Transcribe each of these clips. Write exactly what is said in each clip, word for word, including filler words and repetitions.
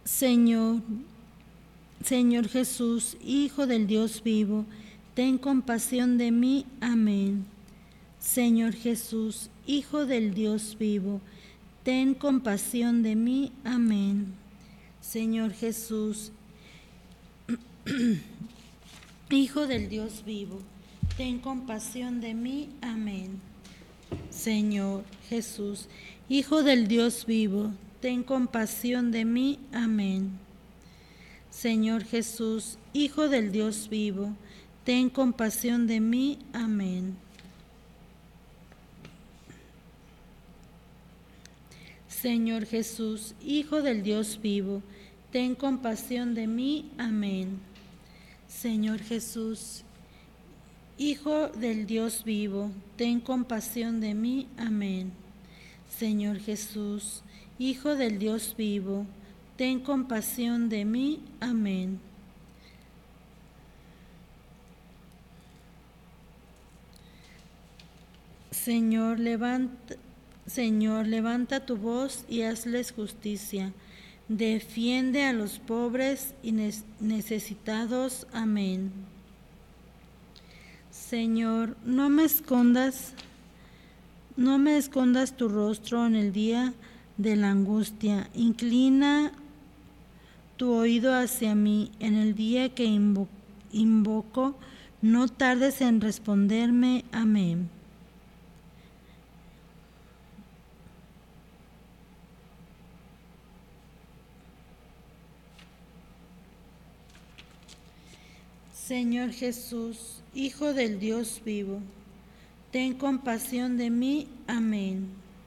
Señor, Señor Jesús, Hijo del Dios vivo, ten compasión de mí. Amén. Señor Jesús, Hijo del Dios vivo, ten compasión de mí. Amén. Señor Jesús, Hijo del Dios vivo, ten compasión de mí. Amén. Señor Jesús, Hijo del Dios vivo, ten compasión de mí. Amén. Señor Jesús, Hijo del Dios vivo, ten compasión de mí. Amén. Señor Jesús, Hijo del Dios vivo, ten compasión de mí. Amén. Señor Jesús, Hijo del Dios vivo, ten compasión de mí. Amén. Señor Jesús, Hijo del Dios vivo, ten compasión de mí. Amén. Señor, levanta, Señor, levanta tu voz y hazles justicia. Defiende a los pobres y necesitados. Amén. Señor, no me escondas, no me escondas tu rostro en el día de la angustia. Inclina tu oído hacia mí en el día que invo- invoco. No tardes en responderme. Amén. Señor Jesús, Hijo del Dios vivo, ten compasión de mí. Amén.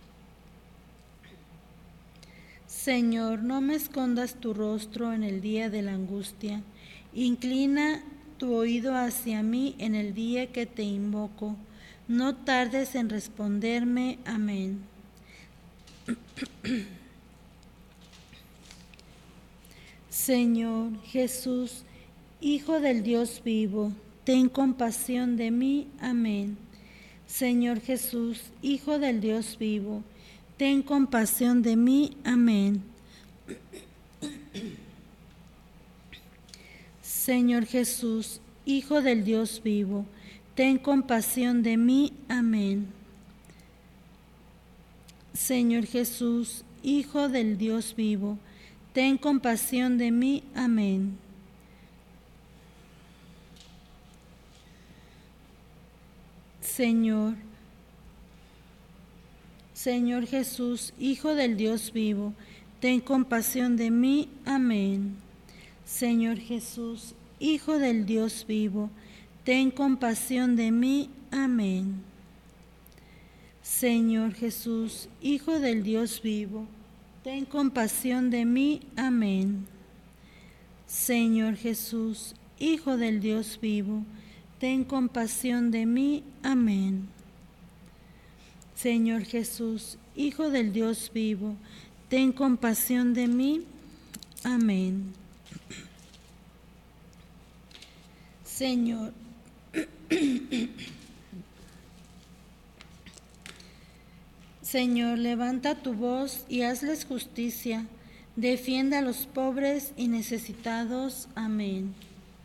Señor, no me escondas tu rostro en el día de la angustia. Inclina tu oído hacia mí en el día que te invoco. No tardes en responderme. Amén. Señor Jesús, Hijo del Dios vivo, ten compasión de mí. Amén. Señor Jesús, Hijo del Dios vivo, ten compasión de mí. Amén. Señor Jesús, Hijo del Dios vivo, ten compasión de mí. Amén. Señor Jesús, Hijo del Dios vivo, ten compasión de mí. Amén. Señor, Señor Jesús, Hijo del Dios vivo, ten compasión de mí. Amén. Señor Jesús, Hijo del Dios vivo, ten compasión de mí. Amén. Señor Jesús, Hijo del Dios vivo, ten compasión de mí. Amén. Señor Jesús, Hijo del Dios vivo, ten compasión de mí. Amén. Señor Jesús, Hijo del Dios vivo, ten compasión de mí. Amén. Señor, Señor, levanta tu voz y hazles justicia. Defiende a los pobres y necesitados. Amén.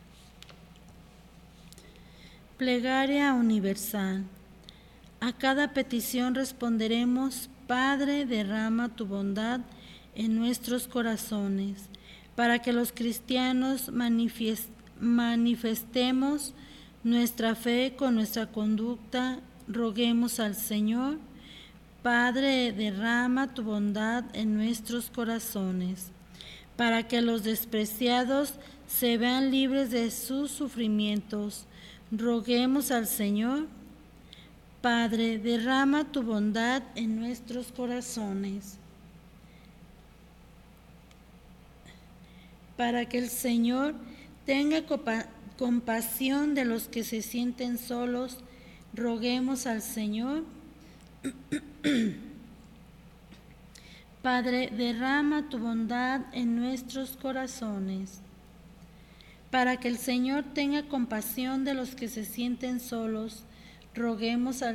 Plegaria universal. A cada petición responderemos: Padre, derrama tu bondad en nuestros corazones, para que los cristianos manifestemos nuestra fe con nuestra conducta. Roguemos al Señor. Padre, derrama tu bondad en nuestros corazones, para que los despreciados se vean libres de sus sufrimientos. Roguemos al Señor. Padre, derrama tu bondad en nuestros corazones, para que el Señor tenga compasión de los que se sienten solos. Roguemos al Señor. Padre, derrama tu bondad en nuestros corazones, para que el Señor tenga compasión de los que se sienten solos. Roguemos al